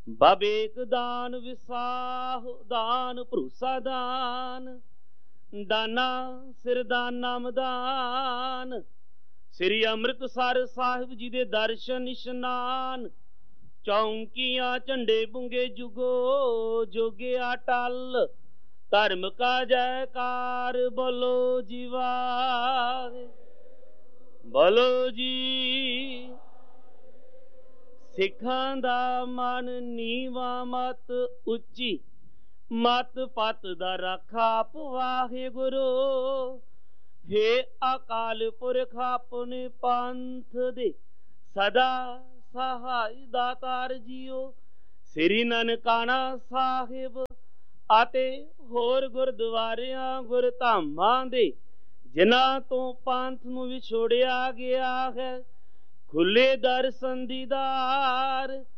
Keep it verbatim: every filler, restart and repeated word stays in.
ਬਬੇਕ ਦਾਨ ਵਿਸਾਹ ਦਾਨ ਭਰੋਸਾ ਦਾਨ ਦਾਨਾ ਸਿਰ ਦਾਨ ਨਾਮ ਦਾਨ। ਸ੍ਰੀ ਅੰਮ੍ਰਿਤਸਰ ਸਾਹਿਬ ਜੀ ਦੇ ਦਰਸ਼ਨ ਇਸ਼ਨਾਨ ਚੌਂਕੀਆਂ ਝੰਡੇ ਬੁੰਗੇ ਜੁਗੋ ਜੋਗਿਆ ਟਲ। ਧਰਮ ਕਾ ਜੈਕਾਰ ਬੋਲੋ ਜੀ ਵਾਹਿ ਬੋਲੋ ਜੀ। ਸਿੱਖਾਂ ਦਾ ਮਨ ਨੀਵਾਂ ਮਤ ਉੱਚੀ ਮਤ ਪਤ ਦਾ ਰਾਖਾ ਆਪ ਵਾਹਿਗੁਰੂ। ਹੇ ਅਕਾਲ ਪੁਰਖ ਆਪਣੇ ਪੰਥ ਦੇ ਸਦਾ ਸਹਾਈ ਦਾਤਾਰ ਜੀਓ। ਸ੍ਰੀ ਨਨਕਾਣਾ ਸਾਹਿਬ ਅਤੇ ਹੋਰ ਗੁਰਦੁਆਰਿਆਂ ਗੁਰਧਾਮਾਂ ਦੇ ਜਿਨ੍ਹਾਂ ਤੋਂ ਪੰਥ ਨੂੰ ਵਿਛੋੜਿਆ ਗਿਆ ਹੈ ਖੁੱਲੇ ਦਰਸ਼ਨ ਦੀਦਾਰ